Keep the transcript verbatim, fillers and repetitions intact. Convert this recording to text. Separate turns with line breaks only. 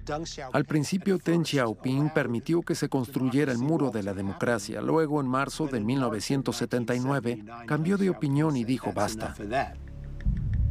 Al principio, Deng Xiaoping permitió que se construyera el muro de la democracia. Luego, en marzo de mil novecientos setenta y nueve, cambió de opinión y dijo basta.